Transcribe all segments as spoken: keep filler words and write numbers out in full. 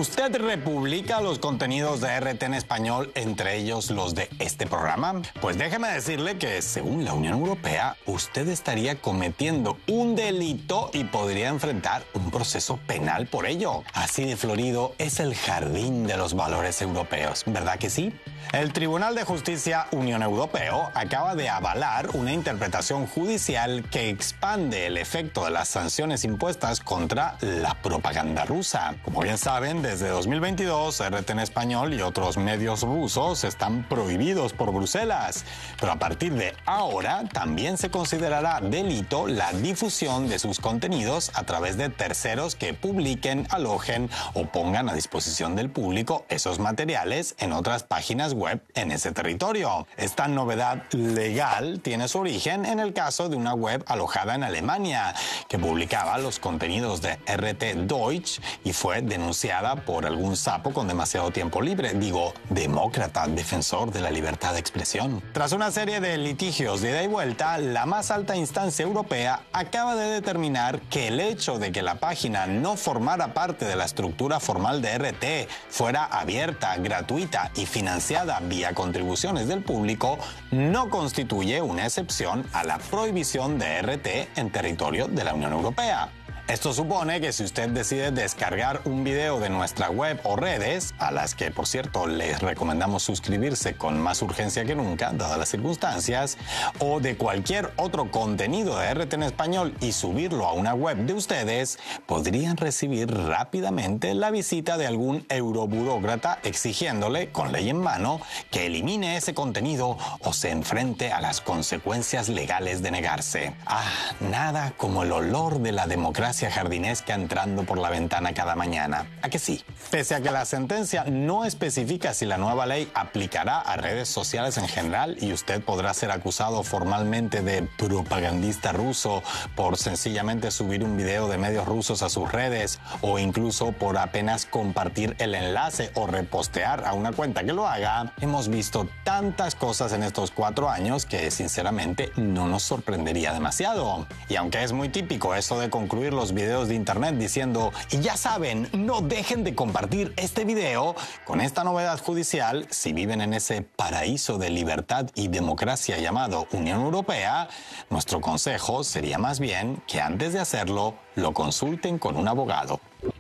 ¿Usted republica los contenidos de R T en español, entre ellos los de este programa? Pues déjeme decirle que, según la Unión Europea, usted estaría cometiendo un delito y podría enfrentar un proceso penal por ello. Así de florido es el jardín de los valores europeos, ¿verdad que sí? El Tribunal de Justicia Unión Europeo acaba de avalar una interpretación judicial que expande el efecto de las sanciones impuestas contra la propaganda rusa. Como bien saben, desde dos mil veintidós, R T en español y otros medios rusos están prohibidos por Bruselas. Pero a partir de ahora, también se considerará delito la difusión de sus contenidos a través de terceros que publiquen, alojen o pongan a disposición del público esos materiales en otras páginas web en ese territorio. Esta novedad legal tiene su origen en el caso de una web alojada en Alemania que publicaba los contenidos de R T Deutsch y fue denunciada por algún sapo con demasiado tiempo libre, digo, demócrata, defensor de la libertad de expresión. Tras una serie de litigios de ida y vuelta, la más alta instancia europea acaba de determinar que el hecho de que la página no formara parte de la estructura formal de R T, fuera abierta, gratuita y financiada vía contribuciones del público, no constituye una excepción a la prohibición de R T en territorio de la Unión Europea. Esto supone que si usted decide descargar un video de nuestra web o redes, a las que, por cierto, les recomendamos suscribirse con más urgencia que nunca, dadas las circunstancias, o de cualquier otro contenido de R T en español y subirlo a una web de ustedes, podrían recibir rápidamente la visita de algún euroburócrata exigiéndole, con ley en mano, que elimine ese contenido o se enfrente a las consecuencias legales de negarse. Ah, nada como el olor de la democracia jardinesca entrando por la ventana cada mañana. ¿A que sí? Pese a que la sentencia no especifica si la nueva ley aplicará a redes sociales en general y usted podrá ser acusado formalmente de propagandista ruso por sencillamente subir un video de medios rusos a sus redes o incluso por apenas compartir el enlace o repostear a una cuenta que lo haga, hemos visto tantas cosas en estos cuatro años que sinceramente no nos sorprendería demasiado. Y aunque es muy típico eso de concluir los videos de internet diciendo, y ya saben, no dejen de compartir este video, con esta novedad judicial, si viven en ese paraíso de libertad y democracia llamado Unión Europea, nuestro consejo sería más bien que antes de hacerlo, lo consulten con un abogado.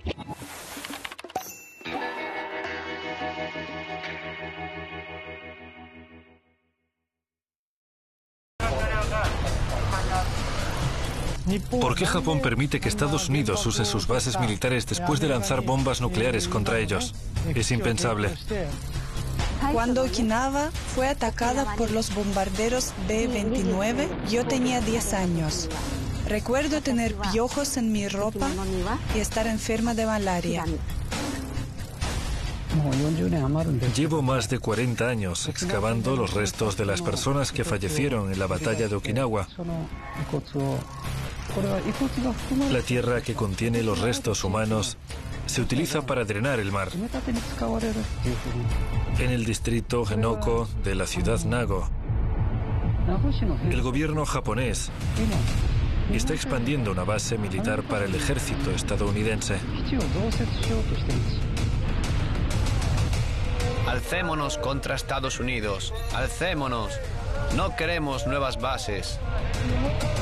¿Por qué Japón permite que Estados Unidos use sus bases militares después de lanzar bombas nucleares contra ellos? Es impensable. Cuando Okinawa fue atacada por los bombarderos B veintinueve, yo tenía diez años. Recuerdo tener piojos en mi ropa y estar enferma de malaria. Llevo más de cuarenta años excavando los restos de las personas que fallecieron en la batalla de Okinawa. La tierra que contiene los restos humanos se utiliza para drenar el mar. En el distrito Henoko de la ciudad Nago, el gobierno japonés está expandiendo una base militar para el ejército estadounidense. Alcémonos contra Estados Unidos. Alcémonos. No queremos nuevas bases.